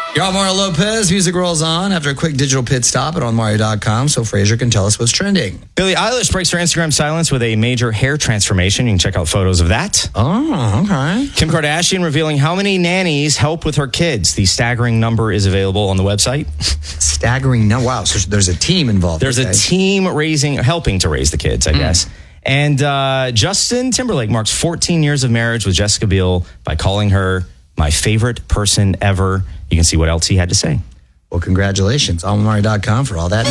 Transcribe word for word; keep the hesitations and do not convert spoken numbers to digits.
You're on Mario Lopez. Music rolls on after a quick digital pit stop at on mario dot com so Fraser can tell us what's trending. Billie Eilish breaks her Instagram silence with a major hair transformation. You can check out photos of that. Oh, okay. Kim Kardashian revealing how many nannies help with her kids. The staggering number is available on the website. Staggering. No, wow. So there's a team involved. There's okay. a team raising, helping to raise the kids, I mm. guess. And uh, Justin Timberlake marks fourteen years of marriage with Jessica Biel by calling her my favorite person ever. You can see what else he had to say. Well, congratulations. on mario dot com for all that.